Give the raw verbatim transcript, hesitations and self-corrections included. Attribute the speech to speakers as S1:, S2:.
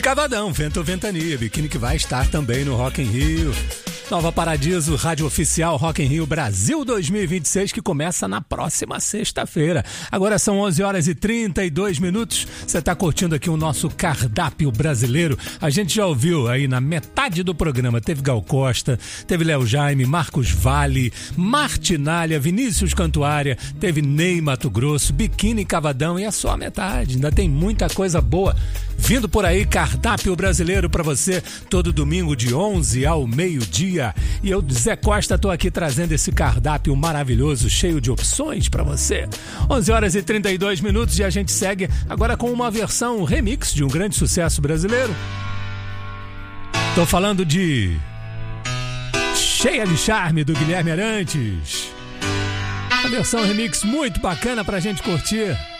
S1: Cavadão, Vento Ventania, Biquíni, que vai estar também no Rock in Rio. Nova Paradiso, rádio oficial Rock in Rio Brasil dois mil e vinte e seis, que começa na próxima sexta-feira. Agora são onze horas e trinta e dois minutos. Você está curtindo aqui o nosso cardápio brasileiro. A gente já ouviu aí na metade do programa. Teve Gal Costa, teve Léo Jaime, Marcos Valle, Martinalha, Vinícius Cantuária, teve Ney Mato Grosso, Biquíni Cavadão, e é só a metade. Ainda tem muita coisa boa vindo por aí. Cardápio brasileiro para você todo domingo de onze ao meio-dia. E eu, Zé Costa, tô aqui trazendo esse cardápio maravilhoso, cheio de opções para você. onze horas e trinta e dois minutos e a gente segue agora com uma versão remix de um grande sucesso brasileiro. Tô falando de Cheia de Charme, do Guilherme Arantes. Uma versão remix muito bacana pra gente curtir.